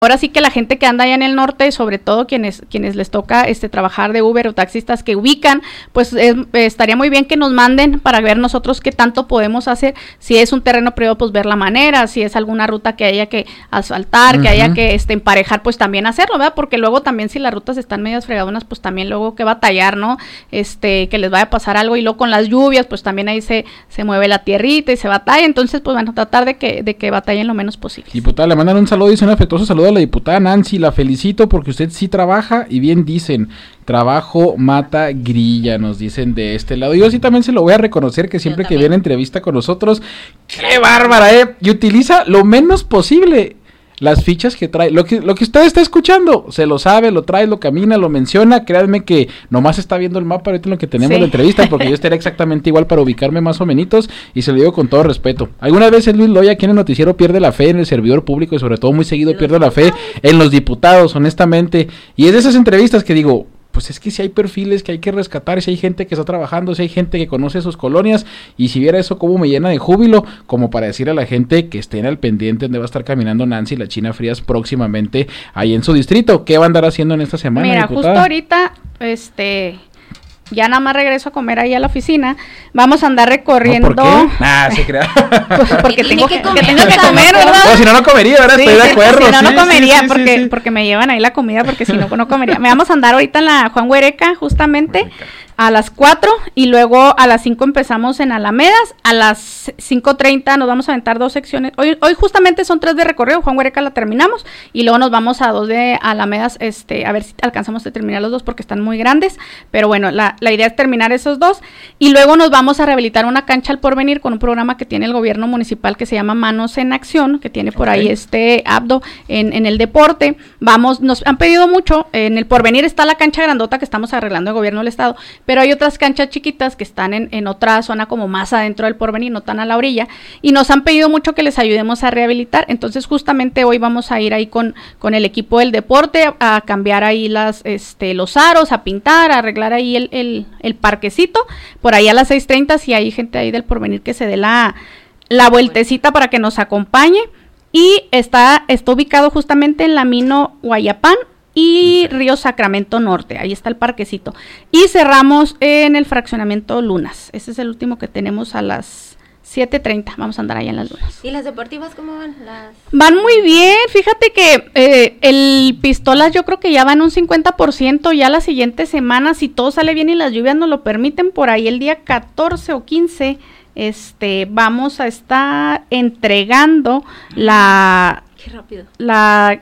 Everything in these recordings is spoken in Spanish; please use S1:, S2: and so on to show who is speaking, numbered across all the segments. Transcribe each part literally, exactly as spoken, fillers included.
S1: ahora sí que la gente que anda allá en el norte, sobre todo quienes quienes les toca este trabajar de Uber o taxistas que ubican, pues es, estaría muy bien que nos manden para ver nosotros qué tanto podemos hacer. Si es un terreno privado, pues ver la manera, si es alguna ruta que haya que asfaltar, uh-huh. que haya que este emparejar, pues también hacerlo, ¿verdad? Porque luego también si las rutas están medias fregadonas, pues también luego que batallar, ¿no? Este, que les vaya a pasar algo, y luego con las lluvias, pues también ahí se, se mueve la tierrita y se batalla. Entonces, pues bueno, tratar de que, de que batallen lo menos posible.
S2: Diputada, le mandan un saludo, dice un afectuoso saludo a la diputada Nancy, la felicito porque usted sí trabaja y bien dicen, trabajo mata grilla, nos dicen de este lado. Yo sí también se lo voy a reconocer que siempre que viene entrevista con nosotros, qué bárbara, eh, y utiliza lo menos posible las fichas que trae, lo que lo que usted está escuchando, se lo sabe, lo trae, lo camina, lo menciona, créanme que nomás está viendo el mapa ahorita en lo que tenemos sí. la entrevista, porque yo estaría exactamente igual para ubicarme más o menos, y se lo digo con todo respeto. Algunas veces Luis Loya aquí en el noticiero pierde la fe en el servidor público, y sobre todo muy seguido pierde la fe en los diputados, honestamente, y es de esas entrevistas que digo, pues es que si hay perfiles que hay que rescatar, si hay gente que está trabajando, si hay gente que conoce sus colonias, y si viera eso como me llena de júbilo, como para decir a la gente que estén al pendiente donde va a estar caminando Nancy la China Frías próximamente ahí en su distrito. ¿Qué va a andar haciendo en esta semana,
S1: Mira,
S2: diputada?
S1: Justo ahorita, este... ya nada más regreso a comer ahí a la oficina, vamos a andar recorriendo.
S2: ¿No, ¿Por qué? Ah, se crea.
S1: Pues porque tengo que, que, tengo que comer, ¿verdad?
S2: No, si no, no comería, ¿verdad?
S1: Sí,
S2: estoy de acuerdo.
S1: Si no,
S2: sí,
S1: no comería,
S2: sí, sí,
S1: porque,
S2: sí, sí.
S1: porque me llevan ahí la comida, porque si no, no comería. Me vamos a andar ahorita en la Juan Huereca, justamente, a las cuatro, y luego a las cinco empezamos en Alamedas, a las cinco treinta nos vamos a aventar dos secciones. Hoy hoy justamente son tres de recorrido, Juan Huereca la terminamos, y luego nos vamos a dos de Alamedas, este, a ver si alcanzamos a terminar los dos, porque están muy grandes, pero bueno, la, la idea es terminar esos dos, y luego nos vamos a rehabilitar una cancha al Porvenir con un programa que tiene el gobierno municipal que se llama Manos en Acción, que tiene por okay. ahí este Abdo en, en el deporte. Vamos, nos han pedido mucho, en el Porvenir está la cancha grandota que estamos arreglando el gobierno del estado, pero hay otras canchas chiquitas que están en, en otra zona como más adentro del Porvenir, no tan a la orilla, y nos han pedido mucho que les ayudemos a rehabilitar. Entonces justamente hoy vamos a ir ahí con, con el equipo del deporte a, a cambiar ahí las, este, los aros, a pintar, a arreglar ahí el, el, el parquecito. Por ahí a las seis treinta, si hay gente ahí del Porvenir que se dé la, la vueltecita para que nos acompañe. Y está, está ubicado justamente en la Mino Guayapán y Río Sacramento Norte, ahí está el parquecito. Y cerramos en el fraccionamiento Lunas, ese es el último que tenemos a las siete treinta, vamos a andar allá en las Lunas.
S3: ¿Y las deportivas cómo van? Las...
S1: Van muy bien, fíjate que eh, el Pistolas yo creo que ya van un cincuenta por ciento, ya la siguiente semana, si todo sale bien y las lluvias nos lo permiten, por ahí el día catorce o quince, este, vamos a estar entregando la...
S3: Qué rápido.
S1: La...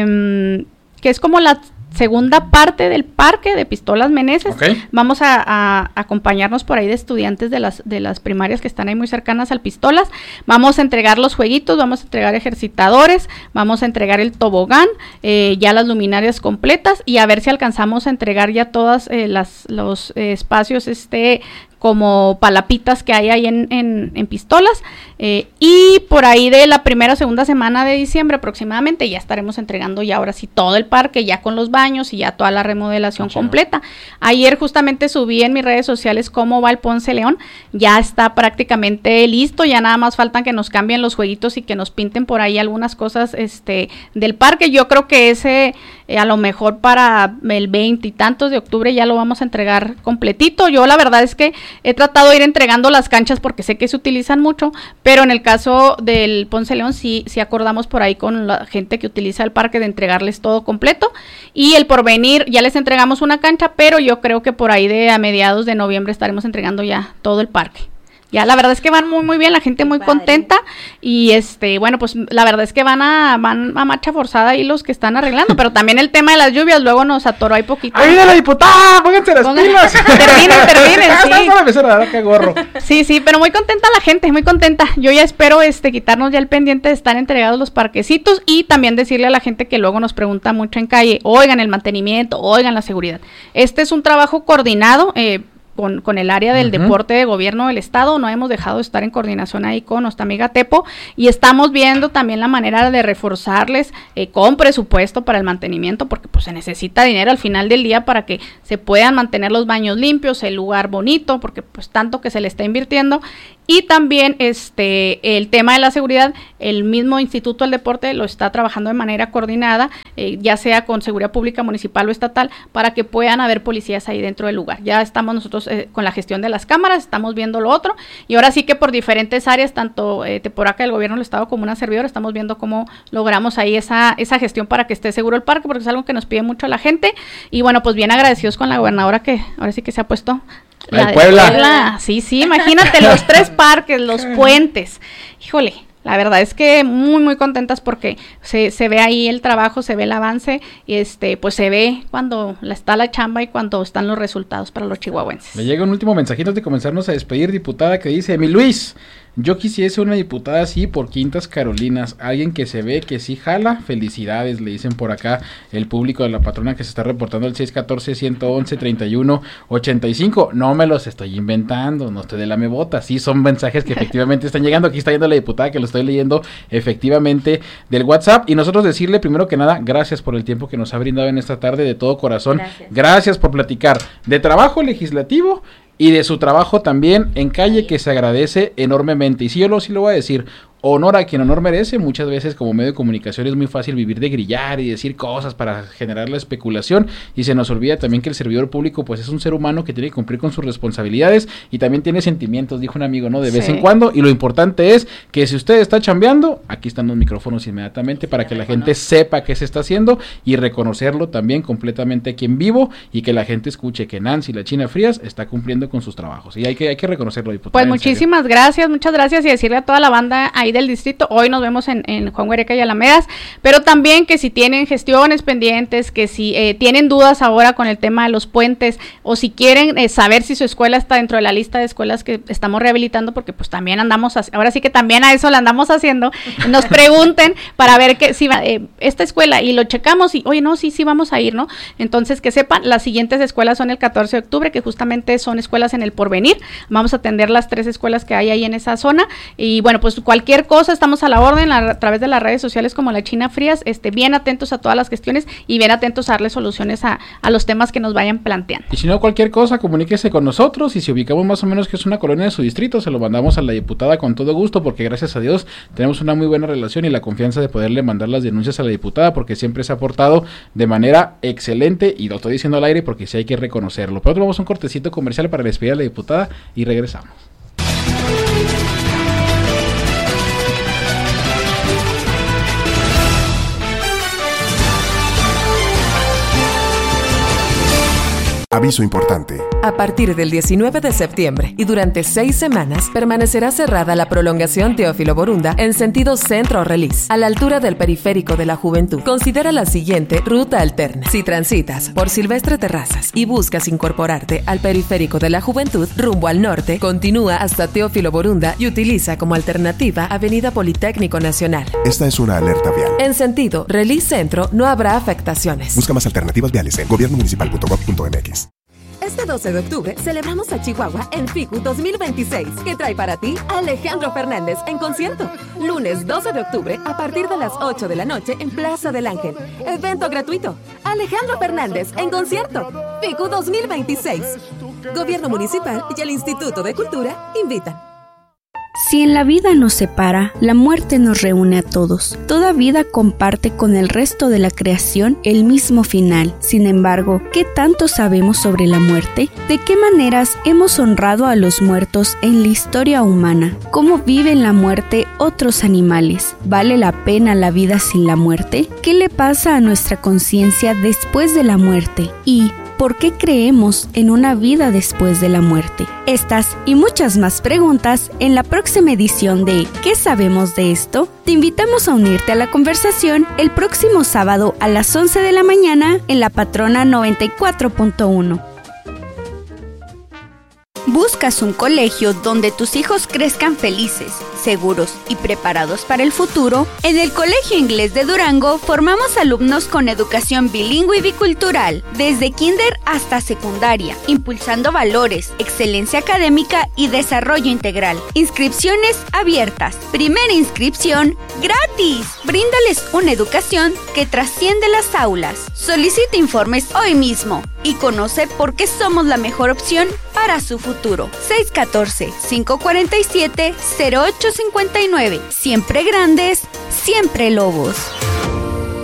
S1: Eh, que es como la segunda parte del parque de Pistolas Meneses. Okay. Vamos a, a acompañarnos por ahí de estudiantes de las de las primarias que están ahí muy cercanas al Pistolas. Vamos a entregar los jueguitos, vamos a entregar ejercitadores, vamos a entregar el tobogán, eh, ya las luminarias completas, y a ver si alcanzamos a entregar ya todas eh, las los eh, espacios este como palapitas que hay ahí en, en, en Pistolas, eh, y por ahí de la primera o segunda semana de diciembre aproximadamente ya estaremos entregando ya ahora sí todo el parque, ya con los baños y ya toda la remodelación Mucho completa. Ayer justamente subí en mis redes sociales cómo va el Ponce León, ya está prácticamente listo, ya nada más faltan que nos cambien los jueguitos y que nos pinten por ahí algunas cosas este del parque. Yo creo que ese eh, a lo mejor para el veinte y tantos de octubre ya lo vamos a entregar completito. Yo la verdad es que he tratado de ir entregando las canchas porque sé que se utilizan mucho, pero en el caso del Ponce León sí, sí acordamos por ahí con la gente que utiliza el parque de entregarles todo completo, y el Porvenir ya les entregamos una cancha, pero yo creo que por ahí de a mediados de noviembre estaremos entregando ya todo el parque. Ya la verdad es que van muy muy bien, la gente muy Padre. contenta, y este bueno pues la verdad es que van a van a marcha forzada ahí los que están arreglando, pero también el tema de las lluvias luego nos atoró ahí poquito.
S2: ¡Ahí viene la diputada! ¡Pónganse las
S1: Pongan,
S2: pilas!
S1: Terminen, terminen, sí.
S2: ¡Qué gorro!
S1: Sí, sí, pero muy contenta la gente, muy contenta. Yo ya espero este quitarnos ya el pendiente de estar entregados los parquecitos, y también decirle a la gente que luego nos pregunta mucho en calle, oigan el mantenimiento, oigan la seguridad. Este es un trabajo coordinado, eh, Con, con el área del uh-huh. deporte de gobierno del estado. No hemos dejado de estar en coordinación ahí con nuestra amiga Tepo, y estamos viendo también la manera de reforzarles eh, con presupuesto para el mantenimiento, porque pues se necesita dinero al final del día para que se puedan mantener los baños limpios, el lugar bonito, porque pues tanto que se le está invirtiendo, Y también este el tema de la seguridad, el mismo Instituto del Deporte lo está trabajando de manera coordinada, eh, ya sea con seguridad pública, municipal o estatal, para que puedan haber policías ahí dentro del lugar. Ya estamos nosotros eh, con la gestión de las cámaras, estamos viendo lo otro, y ahora sí que por diferentes áreas, tanto eh, Teporaca del gobierno del estado como una servidora, estamos viendo cómo logramos ahí esa, esa gestión para que esté seguro el parque, porque es algo que nos pide mucho la gente, y bueno, pues bien agradecidos con la gobernadora que ahora sí que se ha puesto
S2: la, la de Puebla.
S1: Puebla. Sí, sí, imagínate los tres parques, los puentes. Híjole, la verdad es que muy, muy contentas porque se, se ve ahí el trabajo, se ve el avance, y este, pues se ve cuando la, está la chamba y cuando están los resultados para los chihuahuenses.
S2: Me llega un último mensajito de comenzarnos a despedir, diputada, que dice: mi Luis, yo quisiese una diputada así por Quintas Carolinas, alguien que se ve que sí jala, felicidades, le dicen por acá el público de la patrona que se está reportando el seis uno cuatro, uno uno uno, treinta y uno ochenta y cinco, no me los estoy inventando, no estoy de la mebota, sí son mensajes que efectivamente están llegando, aquí está yendo la diputada que lo estoy leyendo efectivamente del WhatsApp, y nosotros decirle primero que nada, gracias por el tiempo que nos ha brindado en esta tarde de todo corazón, gracias, gracias por platicar de trabajo legislativo y de su trabajo también en calle, que se agradece enormemente. Y sí, yo lo, sí lo voy a decir, honor a quien honor merece. Muchas veces como medio de comunicación es muy fácil vivir de grillar y decir cosas para generar la especulación, y se nos olvida también que el servidor público pues es un ser humano que tiene que cumplir con sus responsabilidades y también tiene sentimientos, dijo un amigo, ¿no? De vez sí. en cuando, y lo importante es que si usted está chambeando, aquí están los micrófonos inmediatamente para que la gente sepa qué se está haciendo y reconocerlo también completamente aquí en vivo, y que la gente escuche que Nancy la China Frías está cumpliendo con sus trabajos, y hay que, hay que reconocerlo, diputada.
S1: Pues muchísimas serio. gracias, muchas gracias, y decirle a toda la banda ahí del distrito, hoy nos vemos en, en Juan Huereca y Alamedas, pero también que si tienen gestiones pendientes, que si eh, tienen dudas ahora con el tema de los puentes, o si quieren eh, saber si su escuela está dentro de la lista de escuelas que estamos rehabilitando, porque pues también andamos, ahora sí que también a eso la andamos haciendo, nos pregunten para ver que si eh, esta escuela, y lo checamos, y oye, no, sí, sí vamos a ir, ¿no? Entonces, que sepan, las siguientes escuelas son el catorce de octubre, que justamente son escuelas en el Porvenir, vamos a atender las tres escuelas que hay ahí en esa zona, y bueno, pues cualquier cosa, estamos a la orden a, a través de las redes sociales como la China Frías, este, bien atentos a todas las gestiones y bien atentos a darle soluciones a, a los temas que nos vayan planteando.
S2: Y si no, cualquier cosa, comuníquese con nosotros, y si ubicamos más o menos que es una colonia de su distrito, se lo mandamos a la diputada con todo gusto, porque gracias a Dios tenemos una muy buena relación y la confianza de poderle mandar las denuncias a la diputada, porque siempre se ha portado de manera excelente, y lo estoy diciendo al aire porque sí hay que reconocerlo. Pero vamos a un cortecito comercial para despedir a la diputada y regresamos.
S4: Aviso importante.
S5: A partir del diecinueve de septiembre y durante seis semanas permanecerá cerrada la prolongación Teófilo Borunda en sentido centro-Relis, a la altura del Periférico de la Juventud. Considera la siguiente ruta alterna. Si transitas por Silvestre Terrazas y buscas incorporarte al Periférico de la Juventud rumbo al norte, continúa hasta Teófilo Borunda y utiliza como alternativa Avenida Politécnico Nacional.
S4: Esta es una alerta vial.
S5: En sentido Relis Centro no habrá afectaciones.
S4: Busca más alternativas viales en gobierno municipal punto gob punto eme-equis.
S6: Este doce de octubre celebramos a Chihuahua en FICU dos mil veintiséis, que trae para ti a Alejandro Fernández en concierto. Lunes doce de octubre a partir de las ocho de la noche en Plaza del Ángel. Evento gratuito. Alejandro Fernández en concierto. FICU dos mil veintiséis. Gobierno Municipal y el Instituto de Cultura invitan.
S7: Si en la vida nos separa, la muerte nos reúne a todos. Toda vida comparte con el resto de la creación el mismo final. Sin embargo, ¿qué tanto sabemos sobre la muerte? ¿De qué maneras hemos honrado a los muertos en la historia humana? ¿Cómo viven la muerte otros animales? ¿Vale la pena la vida sin la muerte? ¿Qué le pasa a nuestra conciencia después de la muerte? Y ¿por qué creemos en una vida después de la muerte? Estas y muchas más preguntas en la próxima edición de ¿Qué sabemos de esto? Te invitamos a unirte a la conversación el próximo sábado a las once de la mañana en La Patrona noventa y cuatro punto uno. ¿Buscas un colegio donde tus hijos crezcan felices, seguros y preparados para el futuro? En el Colegio Inglés de Durango formamos alumnos con educación bilingüe y bicultural, desde kinder hasta secundaria, impulsando valores, excelencia académica y desarrollo integral. Inscripciones abiertas. Primera inscripción gratis. Bríndales una educación que trasciende las aulas. Solicita informes hoy mismo y conoce por qué somos la mejor opción para para su futuro. seis uno cuatro, cinco cuatro siete, cero ocho cinco nueve. Siempre grandes, siempre lobos.